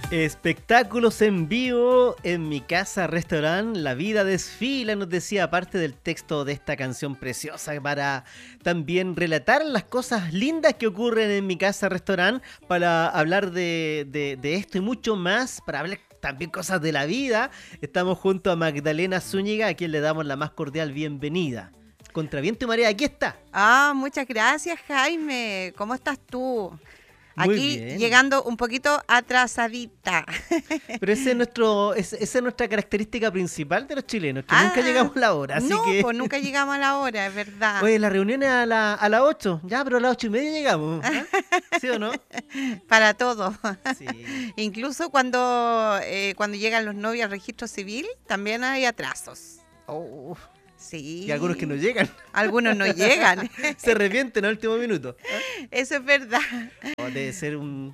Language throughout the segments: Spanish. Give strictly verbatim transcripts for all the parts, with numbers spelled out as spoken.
Espectáculos en vivo en mi casa, restaurante, la vida desfila, nos decía parte del texto de esta canción preciosa para también relatar las cosas lindas que ocurren en mi casa, restaurante, para hablar de, de, de esto y mucho más, para hablar también cosas de la vida. Estamos junto a Magdalena Zúñiga, a quien le damos la más cordial bienvenida. Contra viento y marea, aquí está. Ah, muchas gracias, Jaime. ¿Cómo estás tú? Muy Aquí bien. Llegando un poquito atrasadita. Pero ese es nuestro, esa es nuestra característica principal de los chilenos, que ah, nunca llegamos a la hora. Así no, que... pues nunca llegamos a la hora, es verdad. Oye, la reunión es a, la, a las ocho, ya, pero a las ocho y media llegamos, ¿eh? ¿Sí o no? Para todo. Sí. Incluso cuando, eh, cuando llegan los novios al registro civil, también hay atrasos. Oh. Sí. Y algunos que no llegan. Algunos no llegan. Se arrepienten al último minuto. ¿Eh? Eso es verdad. Oh, debe ser un...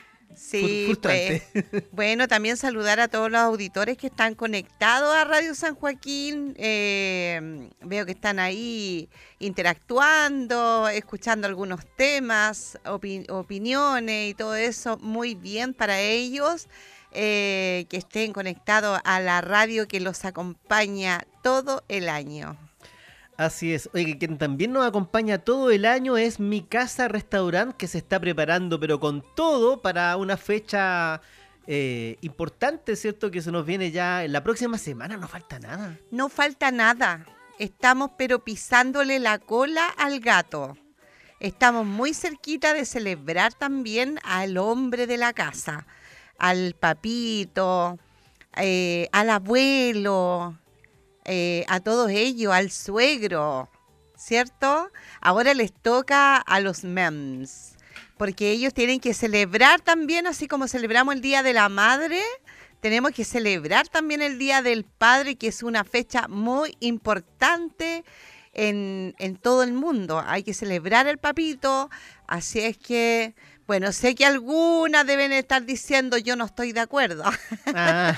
Sí, frustrante. Pues, bueno, también saludar a todos los auditores que están conectados a Radio San Joaquín. Eh, veo que están ahí interactuando, escuchando algunos temas, opi- opiniones y todo eso. Muy bien para ellos. Eh, que estén conectados a la radio que los acompaña todo el año. Así es. Oye, quien también nos acompaña todo el año es Mi Casa Restaurant, que se está preparando, pero con todo, para una fecha eh, importante, ¿cierto? Que se nos viene ya en la próxima semana, no falta nada. No falta nada. Estamos pero pisándole la cola al gato. Estamos muy cerquita de celebrar también al hombre de la casa, al papito, eh, al abuelo, eh, a todos ellos, al suegro, ¿cierto? Ahora les toca a los mems, porque ellos tienen que celebrar también, así como celebramos el Día de la Madre, tenemos que celebrar también el Día del Padre, que es una fecha muy importante en, en todo el mundo. Hay que celebrar el papito, así es que... Bueno, sé que algunas deben estar diciendo yo no estoy de acuerdo. Ah.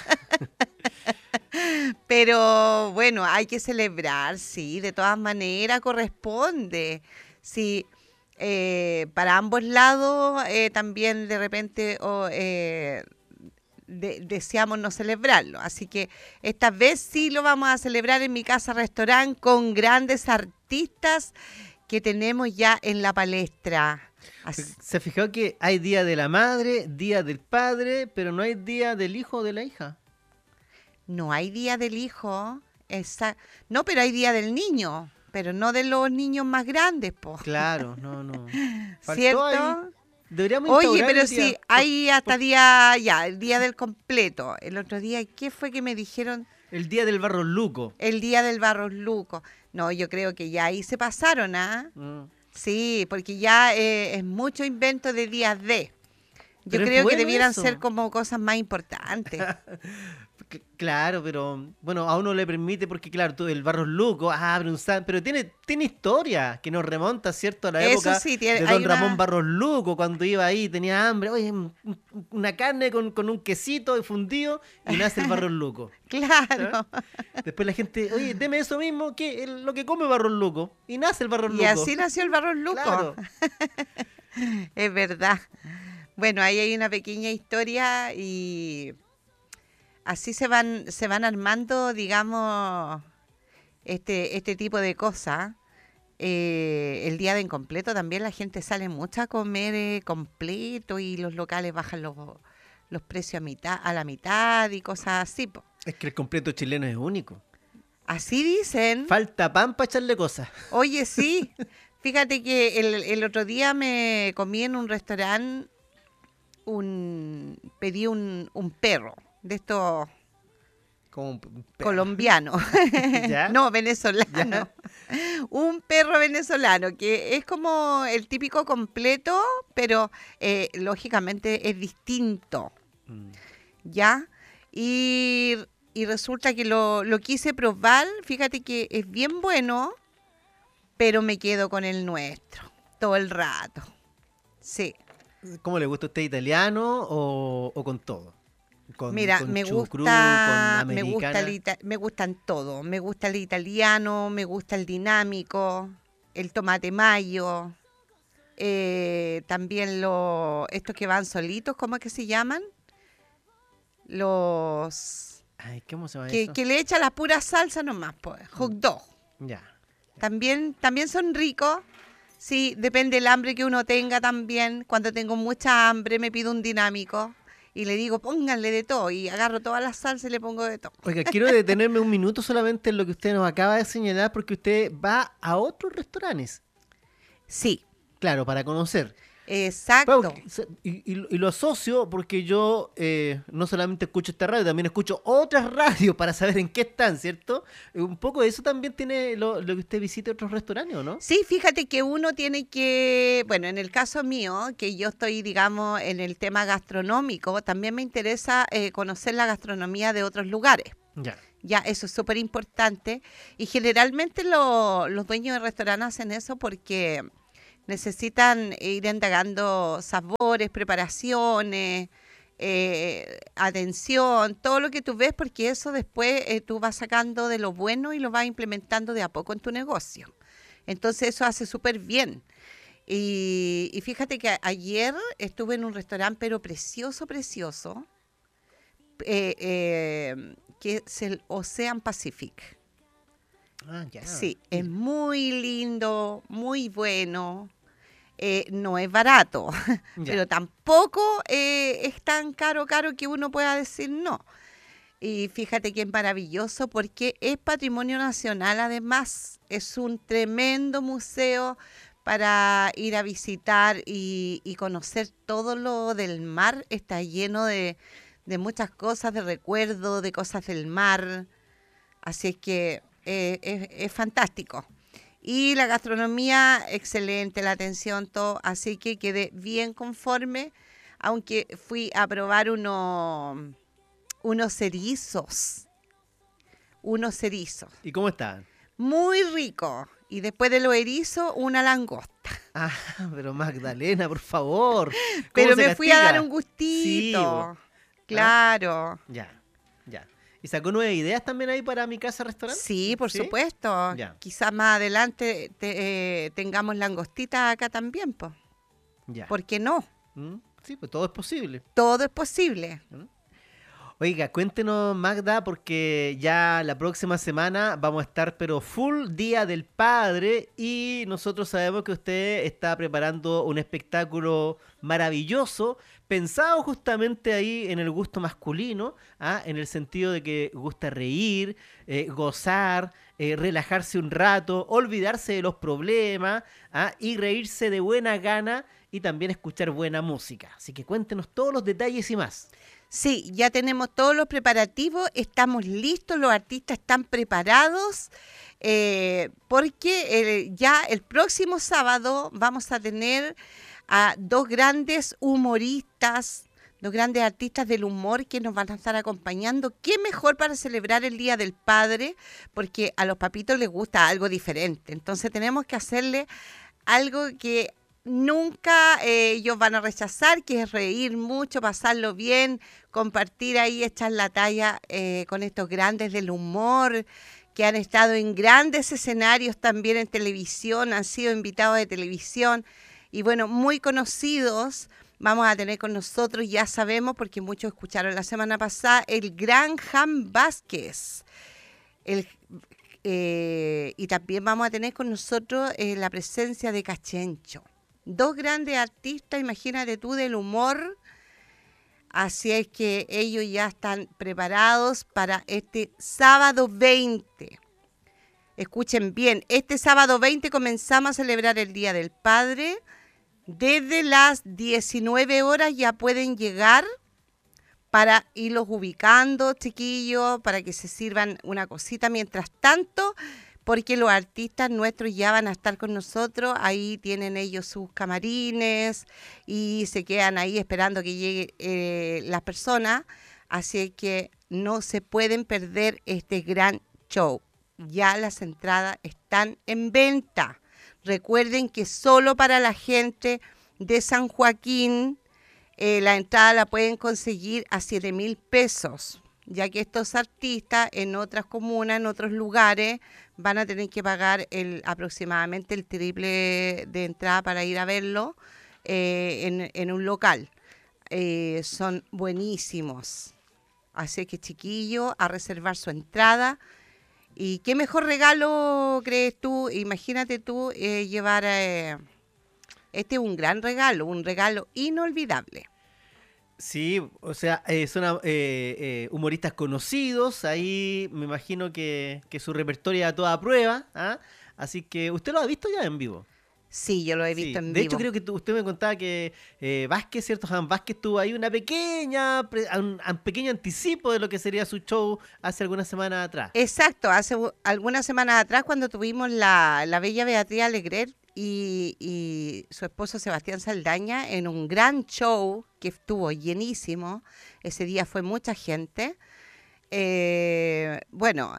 Pero bueno, hay que celebrar, sí, de todas maneras corresponde. Sí, eh, para ambos lados eh, también de repente oh, eh, de, deseamos no celebrarlo. Así que esta vez sí lo vamos a celebrar en mi casa restaurante con grandes artistas que tenemos ya en la palestra. Así. ¿Se ha fijado que hay Día de la Madre, Día del Padre, pero no hay Día del Hijo o de la Hija? No hay Día del Hijo, esa... no, pero hay Día del Niño, pero no de los niños más grandes, po. Claro, no, no. Faltó ¿Cierto? Ahí. Deberíamos Oye, pero el día. sí, hay hasta día, ya, el Día del Completo. El otro día, ¿qué fue que me dijeron? El Día del Barros Luco. El Día del Barros Luco. No, yo creo que ya ahí se pasaron, ¿ah? Mm. Sí, porque ya eh, es mucho invento de días de. Yo Pero creo bueno que debieran eso. ser como cosas más importantes. Claro, pero bueno, a uno le permite porque claro, tú, el Barros Luco, ah, pero, un san- pero tiene, tiene historia que nos remonta, ¿cierto? A la Eso época sí, tiene- de hay don una- Ramón Barros Luco, cuando iba ahí, tenía hambre, oye, un- una carne con, con un quesito fundido y nace el Barros Luco. Claro. Después la gente, oye, deme eso mismo, que el- lo que come Barros Luco. Y nace el Barros Luco. Y así nació el Barros Luco. Claro. Es verdad. Bueno, ahí hay una pequeña historia y así se van, se van armando, digamos, este, este tipo de cosas. Eh, el día de incompleto también la gente sale mucho a comer eh, completo y los locales bajan los, los precios a mitad, a la mitad y cosas así, po. Es que el completo chileno es único. Así dicen. Falta pan para echarle cosas. Oye, sí. Fíjate que el, el otro día me comí en un restaurante, un pedí un, un perro de estos Como un perro. colombianos. ¿Ya? No, venezolano. Un perro venezolano que es como el típico completo, pero eh, lógicamente es distinto. Mm. ¿Ya? Y, y resulta que lo, lo quise probar, fíjate que es bien bueno, pero me quedo con el nuestro todo el rato. Sí. ¿Cómo le gusta a usted, italiano o, o con todo? Con, Mira, con me chucrú, gusta, con me gusta americana. el ita- me gustan todo. Me gusta el italiano, me gusta el dinámico, el tomate mayo, eh, también lo, estos que van solitos, ¿cómo es que se llaman? los Ay, ¿cómo se llama que, eso? que le echa la pura salsa nomás, pues, hot dog. Ya. También, también son ricos. Sí, depende del hambre que uno tenga también. Cuando tengo mucha hambre me pido un dinámico y le digo, pónganle de todo. Y agarro toda la salsa y le pongo de todo. Oiga, quiero detenerme un minuto solamente en lo que usted nos acaba de señalar, porque usted va a otros restaurantes. Sí, Claro, para conocer. exacto. Claro, y, y- y lo asocio porque yo eh, no solamente escucho esta radio, también escucho otras radios para saber en qué están, ¿cierto? Un poco de eso también tiene lo, lo que usted visite otros restaurantes, ¿o no? Sí, fíjate que uno tiene que, bueno, en el caso mío, que yo estoy, digamos, en el tema gastronómico, también me interesa eh, conocer la gastronomía de otros lugares. Ya. Ya, eso es súper importante. Y generalmente lo- los dueños de restaurantes hacen eso porque necesitan ir indagando sabores, preparaciones, eh, atención, todo lo que tú ves, porque eso después eh, tú vas sacando de lo bueno y lo vas implementando de a poco en tu negocio. Entonces eso hace súper bien. Y, y fíjate que a- ayer estuve en un restaurante, pero precioso, precioso, eh, eh, que es el Ocean Pacific. Ah, ya. Sí, es muy lindo, muy bueno. Eh, no es barato, Ya. pero tampoco eh, es tan caro, caro que uno pueda decir no. Y fíjate que es maravilloso porque es patrimonio nacional además. Es un tremendo museo para ir a visitar y, y conocer todo lo del mar. Está lleno de, de muchas cosas, de recuerdos, de cosas del mar. Así es que eh, es, es fantástico. Y la gastronomía, excelente, la atención, todo. Así que quedé bien conforme, aunque fui a probar uno- unos erizos. Unos erizos. ¿Y cómo está? Muy rico. Y después de los erizos, una langosta. Ah, pero Magdalena, por favor. ¿Cómo Pero se me fui a dar castiga? un Sí, gustito. bo. Claro. Ya, ya. ¿Y sacó nuevas ideas también ahí para mi casa restaurante? Sí, por ¿Sí? supuesto. Ya. Quizás más adelante te- eh, tengamos langostitas acá también, pues. Ya. ¿Por qué no? ¿Mm? Sí, pues todo es posible. Todo es posible. Oiga, cuéntenos, Magda, porque ya la próxima semana vamos a estar, pero full Día del Padre, y nosotros sabemos que usted está preparando un espectáculo maravilloso, pensado justamente ahí en el gusto masculino, ¿ah? En el sentido de que gusta reír, eh, gozar, eh, relajarse un rato, olvidarse de los problemas, ¿ah? Y reírse de buena gana y también escuchar buena música. Así que cuéntenos todos los detalles y más. Sí, ya tenemos todos los preparativos, estamos listos, los artistas están preparados, eh, porque eh, ya el próximo sábado vamos a tener a dos grandes humoristas, dos grandes artistas del humor que nos van a estar acompañando. ¿Qué mejor para celebrar el Día del Padre? Porque a los papitos les gusta algo diferente, entonces tenemos que hacerle algo que nunca eh, ellos van a rechazar, que es reír mucho, pasarlo bien, compartir ahí, echar la talla eh, con estos grandes del humor que han estado en grandes escenarios también en televisión, han sido invitados de televisión y bueno, muy conocidos. Vamos a tener con nosotros, ya sabemos, porque muchos escucharon la semana pasada, el gran Jan Vázquez. El, eh, y también vamos a tener con nosotros eh, la presencia de Cachencho. Dos grandes artistas, imagínate tú, del humor. Así es que ellos ya están preparados para este sábado veinte. Escuchen bien, este sábado veinte comenzamos a celebrar el Día del Padre. Desde las diecinueve horas ya pueden llegar para irlos ubicando, chiquillos, para que se sirvan una cosita mientras tanto, porque los artistas nuestros ya van a estar con nosotros, ahí tienen ellos sus camarines y se quedan ahí esperando que lleguen eh, las personas, así que no se pueden perder este gran show. Ya las entradas están en venta. Recuerden que solo para la gente de San Joaquín eh, la entrada la pueden conseguir a siete mil pesos, ya que estos artistas en otras comunas, en otros lugares, van a tener que pagar el, aproximadamente el triple de entrada para ir a verlo eh, en, en un local. Eh, son buenísimos. Así que, chiquillo, a reservar su entrada. ¿Y qué mejor regalo crees tú? Imagínate tú eh, llevar... Eh, este es un gran regalo, un regalo inolvidable. Sí, o sea, eh, son eh, eh, humoristas conocidos, ahí me imagino que, que su repertorio a toda prueba, ¿ah? Así que, ¿usted lo ha visto ya en vivo? Sí, yo lo he visto Sí, en de vivo. hecho creo que tú- usted me contaba que eh, Vázquez, ¿cierto? Jan Vázquez tuvo ahí una pequeña, pre- un, un pequeño anticipo de lo que sería su show hace algunas semanas atrás. Exacto, hace u- algunas semanas atrás cuando tuvimos la, la bella Beatriz Alegret y, y su esposo Sebastián Saldaña en un gran show que estuvo llenísimo, ese día fue mucha gente. Eh, bueno,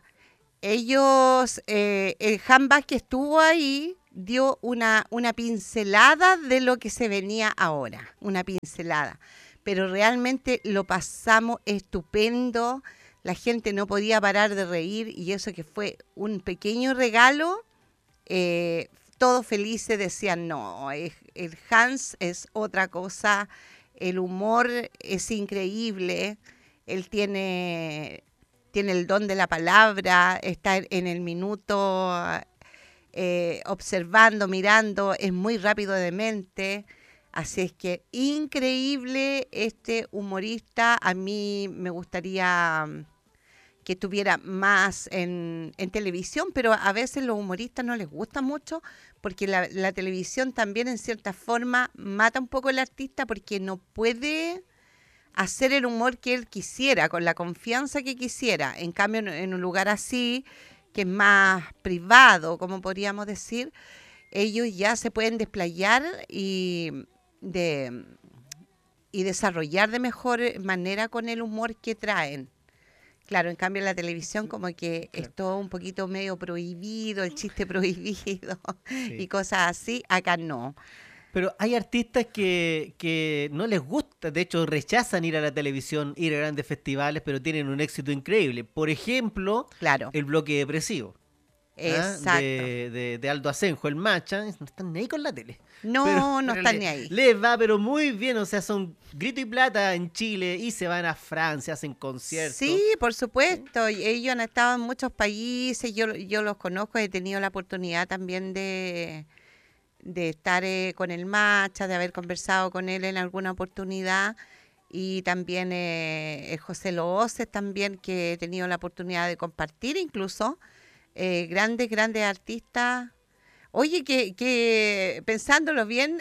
ellos, eh, el handbag que estuvo ahí dio una, una pincelada de lo que se venía ahora, una pincelada. Pero realmente lo pasamos estupendo, la gente no podía parar de reír y eso que fue un pequeño regalo, eh, todos felices decían, no, es- el Hans es otra cosa, el humor es increíble, él tiene tiene el don de la palabra, está en el minuto eh, observando, mirando, es muy rápido de mente. Así es que increíble este humorista. A mí me gustaría mm, que tuviera más en, en televisión, pero a veces los humoristas no les gusta mucho porque la, la televisión también en cierta forma mata un poco al artista porque no puede hacer el humor que él quisiera, con la confianza que quisiera. En cambio, en, en un lugar así, que es más privado, como podríamos decir, ellos ya se pueden desplayar y, de, y desarrollar de mejor manera con el humor que traen. Claro, en cambio en la televisión como que Claro. es todo un poquito medio prohibido, el chiste prohibido y Sí. cosas así, acá no. Pero hay artistas que, que no les gusta, de hecho rechazan ir a la televisión, ir a grandes festivales, pero tienen un éxito increíble. Por ejemplo, Claro, el Bloque Depresivo, ¿ah? exacto. de, de, de Aldo Asenjo, el Macha, no están ni ahí con la tele. Pero, No, no pero están le- ni ahí. les va pero muy bien, o sea, son grito y plata en Chile y se van a Francia, hacen conciertos. Sí, por supuesto. y Ellos han estado en muchos países, yo, yo los conozco, he tenido la oportunidad también de, de estar eh, con el Macha, de haber conversado con él en alguna oportunidad. Y también eh, el José Looses también, que he tenido la oportunidad de compartir incluso. Eh, grandes, grandes artistas. Oye, que, que pensándolo bien,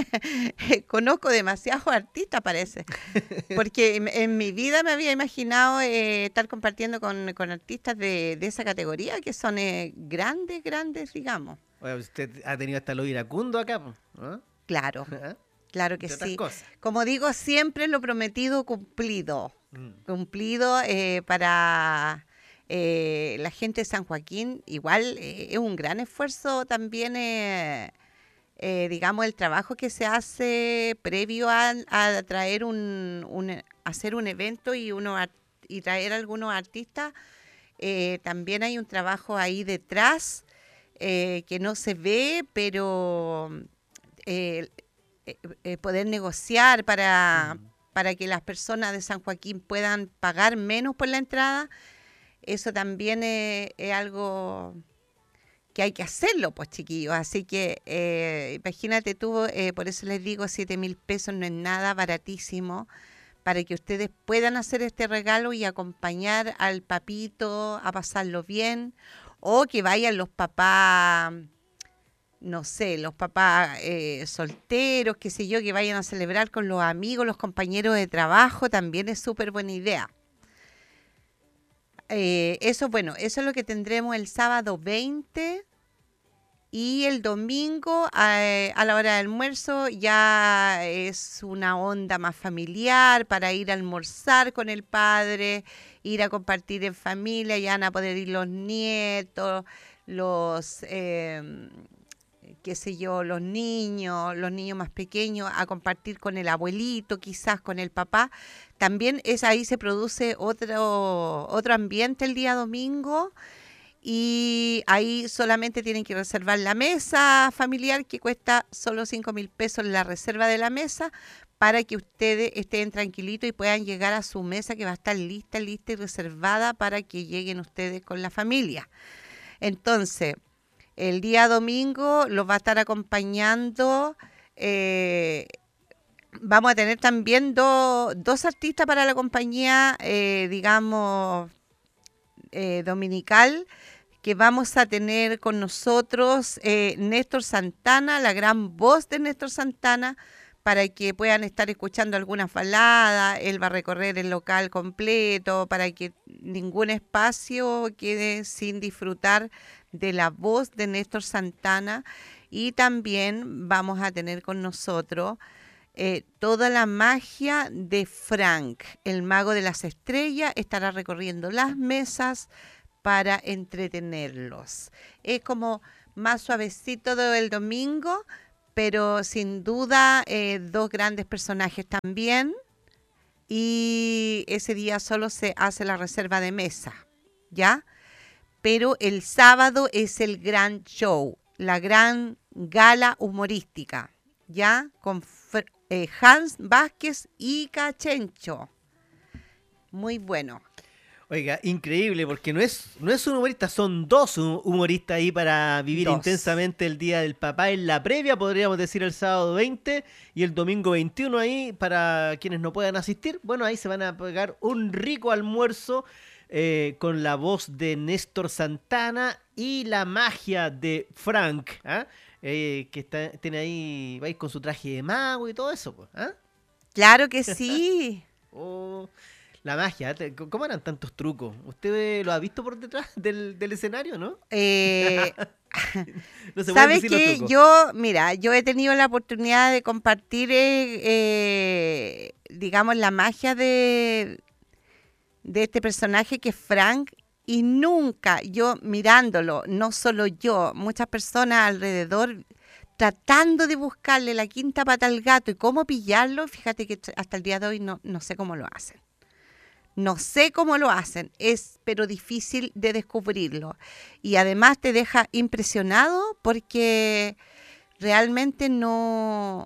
conozco demasiados artistas, parece. Porque en, en mi vida me había imaginado eh, estar compartiendo con, con artistas de, de esa categoría, que son eh, grandes, grandes, digamos. Oye, usted ha tenido hasta lo iracundo acá, po, ¿no? Claro, ¿Ah? claro que Entre otras sí. cosas. Como digo, siempre lo prometido cumplido. Mm. Cumplido eh, para eh, la gente de San Joaquín. Igual eh, es un gran esfuerzo también, eh, eh, digamos, el trabajo que se hace previo a, a traer un, un- hacer un evento y, uno, ar- y traer algunos artistas. Eh, también hay un trabajo ahí detrás eh, que no se ve, pero eh, eh, eh, poder negociar para, Mm. para que las personas de San Joaquín puedan pagar menos por la entrada, eso también es, es algo que hay que hacerlo, pues chiquillos. Así que eh, imagínate tú, eh, por eso les digo, siete mil pesos no es nada, baratísimo, para que ustedes puedan hacer este regalo y acompañar al papito a pasarlo bien, o que vayan los papás, no sé, los papás eh, solteros, qué sé yo, que vayan a celebrar con los amigos, los compañeros de trabajo, también es súper buena idea. Eh, eso, bueno, eso es lo que tendremos el sábado veinte y el domingo a, a la hora de almuerzo ya es una onda más familiar para ir a almorzar con el padre, ir a compartir en familia, ya van a poder ir los nietos, los... eh, qué sé yo, los niños, los niños más pequeños, a compartir con el abuelito, quizás con el papá. También es ahí se produce otro, otro ambiente el día domingo y ahí solamente tienen que reservar la mesa familiar que cuesta solo cinco mil pesos la reserva de la mesa para que ustedes estén tranquilitos y puedan llegar a su mesa que va a estar lista, lista y reservada para que lleguen ustedes con la familia. Entonces, el día domingo los va a estar acompañando, eh, vamos a tener también do, dos artistas para la compañía, eh, digamos, eh, dominical, que vamos a tener con nosotros eh, Néstor Santana, la gran voz de Néstor Santana, para que puedan estar escuchando algunas baladas. Él va a recorrer el local completo para que ningún espacio quede sin disfrutar de la voz de Néstor Santana. Y también vamos a tener con nosotros eh, toda la magia de Frank, el mago de las estrellas, estará recorriendo las mesas para entretenerlos. Es como más suavecito del domingo, pero sin duda eh, dos grandes personajes también. Y ese día solo se hace la reserva de mesa, ¿ya? Pero el sábado es el gran show, la gran gala humorística, ¿ya? Con eh, Hans Vázquez y Cachencho. Muy bueno. Oiga, increíble, porque no es, no es un humorista, son dos humoristas ahí para vivir dos. intensamente el Día del Papá en la previa, podríamos decir el sábado veinte y el domingo veintiuno ahí, para quienes no puedan asistir. Bueno, ahí se van a pegar un rico almuerzo eh, con la voz de Néstor Santana y la magia de Frank, ¿eh? Eh, que está, tiene ahí, vais con su traje de mago y todo eso, ¿eh? Claro que sí. oh... La magia, ¿cómo eran tantos trucos? ¿Usted lo ha visto por detrás del, del escenario, no? Eh, no se ¿Sabes qué? Yo, mira, yo he tenido la oportunidad de compartir, eh, eh, digamos, la magia de, de este personaje que es Frank, y nunca, yo mirándolo, no solo yo, muchas personas alrededor tratando de buscarle la quinta pata al gato y cómo pillarlo, fíjate que hasta el día de hoy no, no sé cómo lo hacen. No sé cómo lo hacen, es pero difícil de descubrirlo. Y además te deja impresionado porque realmente no...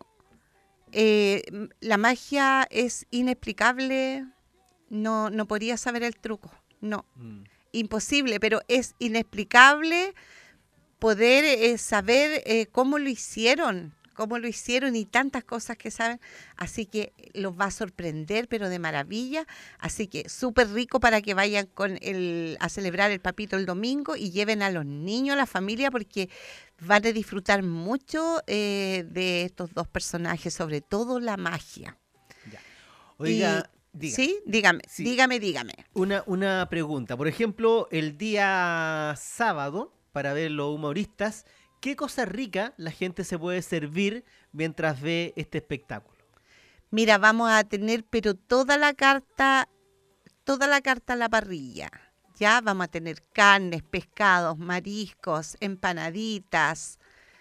Eh, la magia es inexplicable, no, no podría saber el truco, no. Mm. Imposible, pero es inexplicable poder eh, saber eh, cómo lo hicieron. cómo lo hicieron y tantas cosas que saben, así que los va a sorprender, pero de maravilla, así que súper rico para que vayan con el, a celebrar el papito el domingo y lleven a los niños, a la familia, porque van a disfrutar mucho eh, de estos dos personajes, sobre todo la magia. Ya. Oiga, y, dígame. ¿sí? Dígame, sí. dígame, dígame. Una, una pregunta, por ejemplo, el día sábado, para ver los humoristas, ¿qué cosa rica la gente se puede servir mientras ve este espectáculo? Mira, vamos a tener, pero toda la carta, toda la carta a la parrilla. Ya vamos a tener carnes, pescados, mariscos, empanaditas.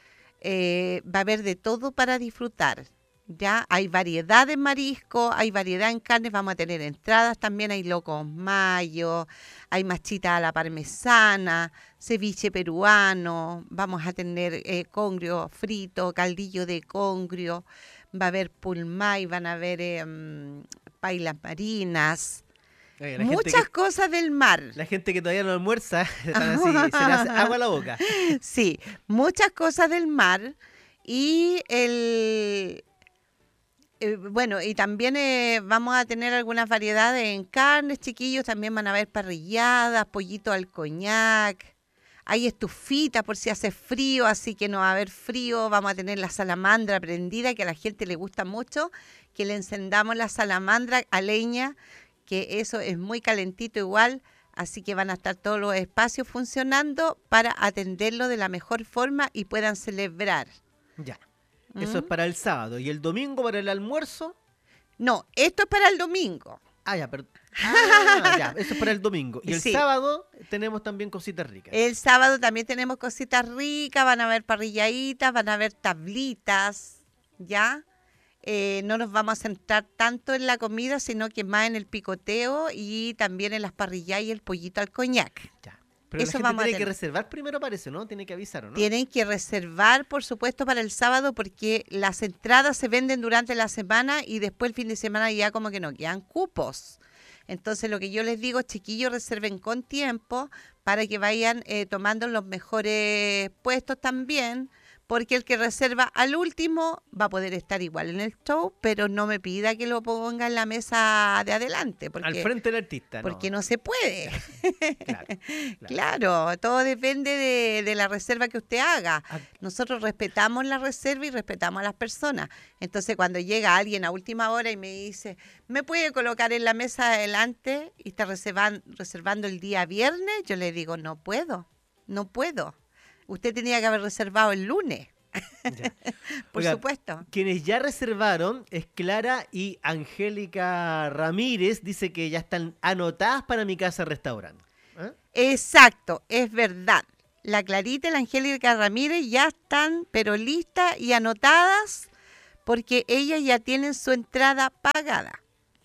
Eh, va a haber de todo para disfrutar. Ya hay variedad de marisco, hay variedad en carnes, vamos a tener entradas, también hay locos mayo, hay machita a la parmesana, ceviche peruano, vamos a tener eh, congrio frito, caldillo de congrio, va a haber pulmay, van a haber eh, pailas marinas, Oye, muchas que, cosas del mar. La gente que todavía no almuerza, están así, se le hace agua a la boca. Sí, muchas cosas del mar y el... Eh, bueno, y también eh, vamos a tener algunas variedades en carnes, chiquillos, también van a haber parrilladas, pollito al coñac, hay estufitas por si hace frío, así que no va a haber frío, vamos a tener la salamandra prendida, que a la gente le gusta mucho, que le encendamos la salamandra a leña, que eso es muy calentito igual, así que van a estar todos los espacios funcionando para atenderlo de la mejor forma y puedan celebrar. Ya. Eso es para el sábado. ¿Y el domingo para el almuerzo? No, esto es para el domingo. Ah, ya, pero... ah, ya, eso es para el domingo. Y el sí. sábado tenemos también cositas ricas. El sábado también tenemos cositas ricas, van a haber parrilladitas, van a haber tablitas, ¿ya? Eh, no nos vamos a centrar tanto en la comida, sino que más en el picoteo y también en las parrilladas y el pollito al coñac. Ya. Pero Eso la gente vamos a tiene que tener. reservar primero, parece, ¿no? Tiene que avisar, ¿o no? Tienen que reservar, por supuesto, para el sábado porque las entradas se venden durante la semana y después el fin de semana ya como que no quedan cupos. Entonces lo que yo les digo, chiquillos, reserven con tiempo para que vayan eh, tomando los mejores puestos también, porque el que reserva al último va a poder estar igual en el show, pero no me pida que lo ponga en la mesa de adelante, Al porque, frente del artista, porque no. no se puede. Claro, claro. Claro, todo depende de, de la reserva que usted haga. Ah, Nosotros respetamos la reserva y respetamos a las personas. Entonces, cuando llega alguien a última hora y me dice, ¿me puede colocar en la mesa adelante y está reservan- reservando el día viernes? Yo le digo, no puedo, no puedo. Usted tenía que haber reservado el lunes, ya. por Oiga, supuesto. quienes ya reservaron es Clara y Angélica Ramírez. Dice que ya están anotadas para mi casa restaurante. ¿Eh? Exacto, es verdad. La Clarita y la Angélica Ramírez ya están, pero listas y anotadas porque ellas ya tienen su entrada pagada.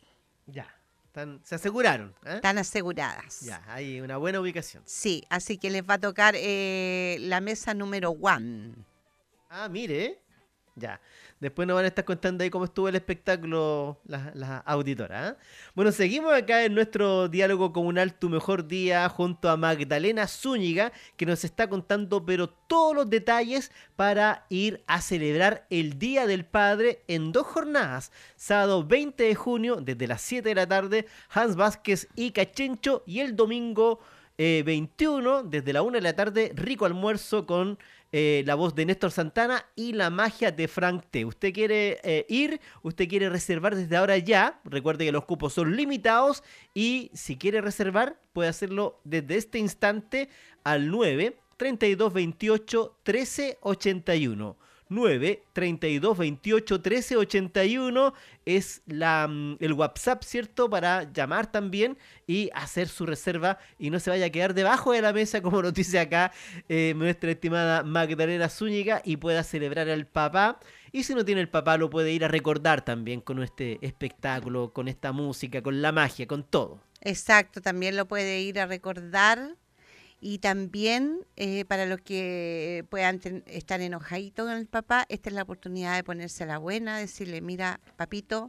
Ya. Están, se aseguraron. ¿Eh? Están aseguradas. Ya, hay una buena ubicación. Sí, así que les va a tocar eh, la mesa número one. Ah, mire. Ya. Después nos van a estar contando ahí cómo estuvo el espectáculo las la auditoras. ¿Eh? Bueno, seguimos acá en nuestro diálogo comunal Tu Mejor Día junto a Magdalena Zúñiga, que nos está contando pero todos los detalles para ir a celebrar el Día del Padre en dos jornadas. Sábado veinte de junio, desde las siete de la tarde, Hans Vázquez y Cachencho, y el domingo eh, veintiuno, desde la una de la tarde, rico almuerzo con Eh, la voz de Néstor Santana y la magia de Frank T. Usted quiere eh, ir, usted quiere reservar desde ahora ya. Recuerde que los cupos son limitados y si quiere reservar puede hacerlo desde este instante al nueve, treinta y dos, veintiocho, trece, ochenta y uno. nueve, treinta y dos, veintiocho, trece, ochenta y uno es la, el WhatsApp, ¿cierto? Para llamar también y hacer su reserva y no se vaya a quedar debajo de la mesa, como nos dice acá eh, nuestra estimada Magdalena Zúñiga, y pueda celebrar al papá. Y si no tiene el papá, lo puede ir a recordar también con este espectáculo, con esta música, con la magia, con todo. Exacto, también lo puede ir a recordar. Y también eh, para los que puedan ten- estar enojaditos con el papá, esta es la oportunidad de ponerse a la buena, decirle, mira, papito,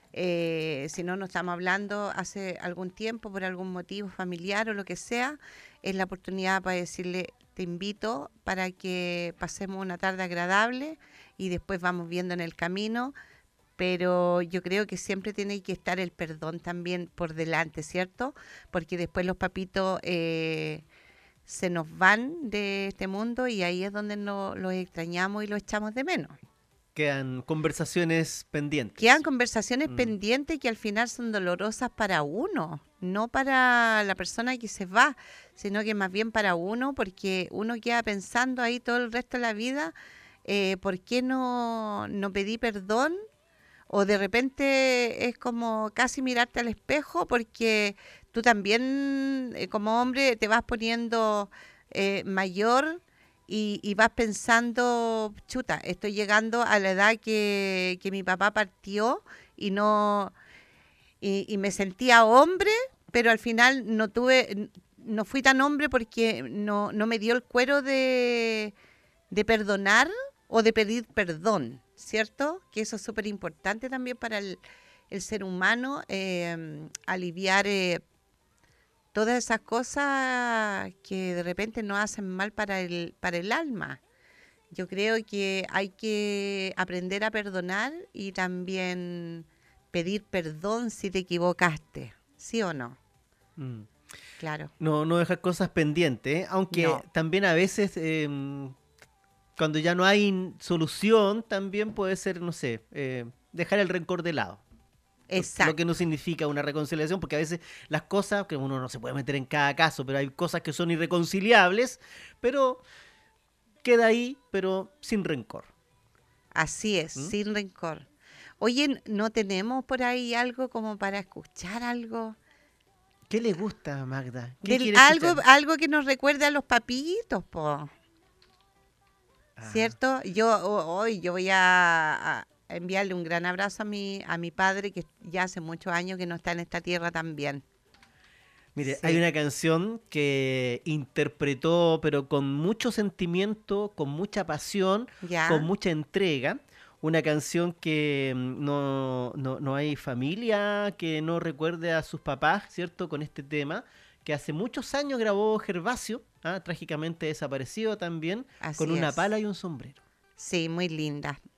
eh, si no nos estamos hablando hace algún tiempo por algún motivo familiar o lo que sea, es la oportunidad para decirle, te invito para que pasemos una tarde agradable y después vamos viendo en el camino. Pero yo creo que siempre tiene que estar el perdón también por delante, ¿cierto? Porque después los papitos... Eh, se nos van de este mundo y ahí es donde no, los extrañamos y los echamos de menos. Quedan conversaciones pendientes. Quedan conversaciones Mm. pendientes que al final son dolorosas para uno, no para la persona que se va, sino que más bien para uno, porque uno queda pensando ahí todo el resto de la vida, eh, ¿por qué no, no pedí perdón? O de repente es como casi mirarte al espejo porque tú también eh, como hombre te vas poniendo eh, mayor y, y vas pensando, chuta, estoy llegando a la edad que, que mi papá partió y no y, y me sentía hombre, pero al final no tuve, no fui tan hombre porque no, no me dio el cuero de, de perdonar o de pedir perdón, ¿cierto? Que eso es súper importante también para el, el ser humano, eh, aliviar eh, todas esas cosas que de repente nos hacen mal para el, para el alma. Yo creo que hay que aprender a perdonar y también pedir perdón si te equivocaste, ¿sí o no? Mm. Claro. No, no dejar cosas pendientes, ¿eh? Aunque No. también a veces, eh, cuando ya no hay solución, también puede ser, no sé, eh, dejar el rencor de lado. Exacto. Lo que no significa una reconciliación, porque a veces las cosas, que uno no se puede meter en cada caso, pero hay cosas que son irreconciliables, pero queda ahí, pero sin rencor. Así es, ¿Mm? sin rencor. Oye, ¿no tenemos por ahí algo como para escuchar algo? ¿Qué le gusta, Magda? ¿Qué Del- quiere algo, escuchar? algo que nos recuerde a los papitos, po. Ah, ¿Cierto? Yo ho- hoy yo voy a, a enviarle un gran abrazo a mi, a mi padre, que ya hace muchos años que no está en esta tierra también. Mire, Sí. hay una canción que interpretó, pero con mucho sentimiento, con mucha pasión, con ¿Ya? mucha entrega. Una canción que mm, no, no, no hay familia que no recuerde a sus papás, ¿cierto? Con este tema, que hace muchos años grabó Gervasio, ¿ah? Trágicamente desaparecido también, con Así una pala es. y un sombrero. Sí, muy linda.